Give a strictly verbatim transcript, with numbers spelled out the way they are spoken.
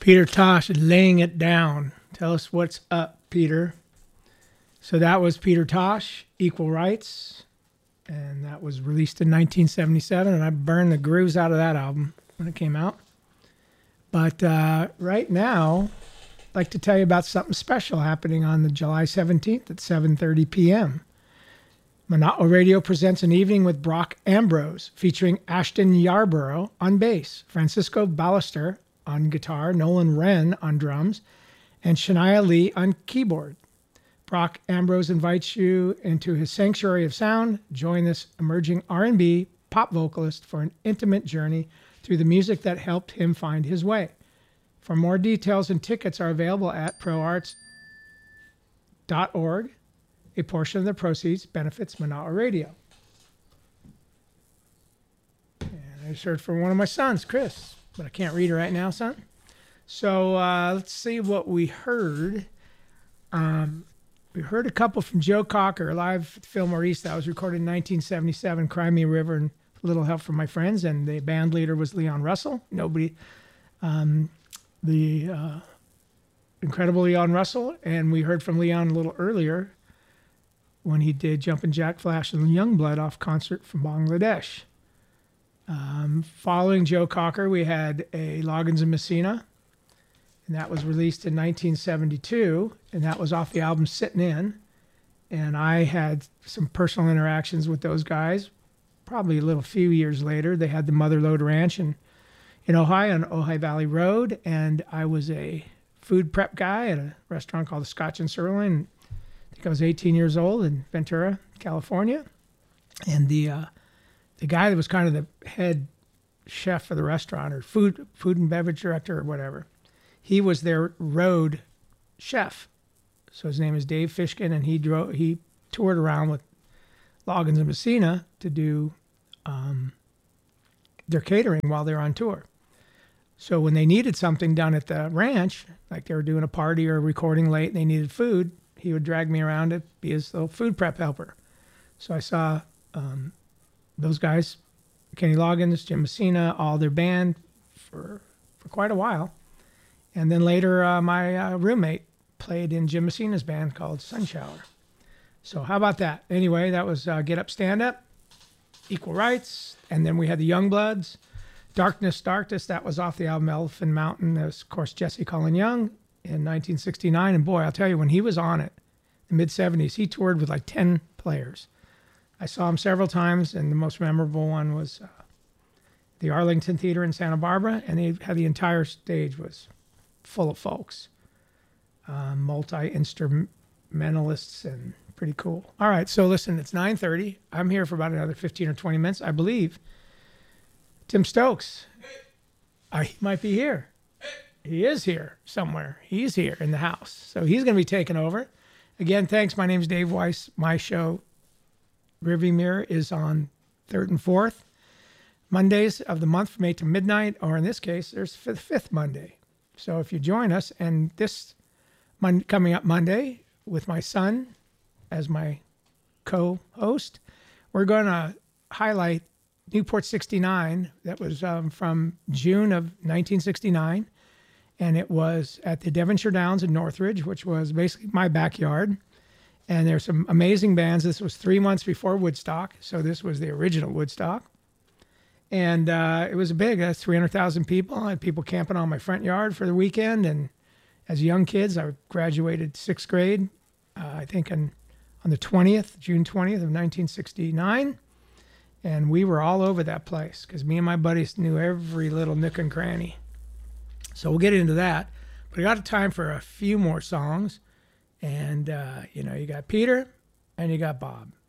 Peter Tosh laying it down. Tell us what's up, Peter. So that was Peter Tosh, Equal Rights, and that was released in nineteen seventy-seven, and I burned the grooves out of that album when it came out. But uh, right now, I'd like to tell you about something special happening on the July seventeenth at seven thirty p.m. Monotl Radio presents an evening with Brock Ambrose, featuring Ashton Yarborough on bass, Francisco Ballester on guitar, Nolan Wren on drums, and Shania Lee on keyboard. Brock Ambrose invites you into his sanctuary of sound. Join this emerging R and B pop vocalist for an intimate journey through the music that helped him find his way. For more details and tickets are available at pro arts dot org. A portion of the proceeds benefits Monotl Radio. And I just heard from one of my sons, Chris, but I can't read it right now, son. So uh, let's see what we heard. Um, we heard a couple from Joe Cocker, live at Fillmore East. That was recorded in nineteen seventy-seven, Cry Me a River, and a little help from my friends. And the band leader was Leon Russell. Nobody, um, the uh, incredible Leon Russell. And we heard from Leon a little earlier when he did Jumpin' Jack Flash and Youngblood off concert from Bangladesh. Um, following Joe Cocker, we had a Loggins and Messina, and that was released in nineteen seventy-two, and that was off the album Sittin' In. And I had some personal interactions with those guys, probably a little few years later. They had the Mother Lode Ranch in, in Ojai on Ojai Valley Road, and I was a food prep guy at a restaurant called the Scotch and Sirloin. I think I was eighteen years old in Ventura, California. And the uh, the guy that was kind of the head chef for the restaurant, or food food and beverage director or whatever, he was their road chef. So his name is Dave Fishkin, and he drove he toured around with Loggins and Messina to do um, their catering while they were on tour. So when they needed something done at the ranch, like they were doing a party or recording late and they needed food, he would drag me around to be his little food prep helper. So I saw um, those guys, Kenny Loggins, Jim Messina, all their band for for quite a while. And then later, uh, my uh, roommate played in Jim Messina's band called Sunshower. So how about that? Anyway, that was uh, Get Up, Stand Up, Equal Rights, and then we had the Youngbloods, Darkness, Darkness. That was off the album Elephant Mountain. That was, of course, Jesse Cullen Young in nineteen sixty-nine. And boy, I'll tell you, when he was on it, the mid-seventies, he toured with like ten players. I saw him several times, and the most memorable one was uh, the Arlington Theater in Santa Barbara, and they had the entire stage was full of folks, uh, multi-instrumentalists, and pretty cool. All right, so listen, it's nine thirty. I'm here for about another fifteen or twenty minutes, I believe. Tim Stokes, uh, he might be here. He is here somewhere. He's here in the house. So he's going to be taking over. Again, thanks. My name is Dave Weiss. My show, Rearview Mirror, is on third and fourth Mondays of the month from eight to midnight, or in this case, there's the fifth Monday. So if you join us, and this mon- coming up Monday with my son as my co-host, we're going to highlight Newport sixty-nine. That was um, from June of nineteen sixty-nine. And it was at the Devonshire Downs in Northridge, which was basically my backyard. And there's some amazing bands. This was three months before Woodstock, so this was the original Woodstock. And uh, it was big. That's three hundred thousand people. I had people camping on my front yard for the weekend. And as young kids, I graduated sixth grade, uh, I think on, on the twentieth, June twentieth of nineteen sixty-nine. And we were all over that place because me and my buddies knew every little nook and cranny. So we'll get into that. But I got time for a few more songs. And, uh, you know, you got Peter and you got Bob.